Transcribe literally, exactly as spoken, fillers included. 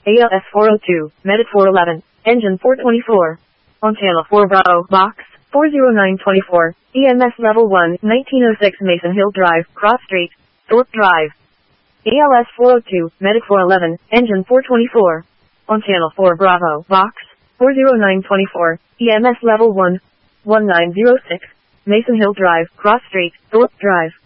A L S four oh two, Medic four eleven, Engine four twenty-four. On Channel four Bravo, Box four oh nine two four, E M S Level one, nineteen oh six Mason Hill Drive, Cross Street, Thorpe Drive. A L S four oh two, Medic four eleven, Engine four twenty-four. On Channel four Bravo, Box four oh nine two four, E M S Level one, nineteen oh six, Mason Hill Drive, Cross Street, Thorpe Drive.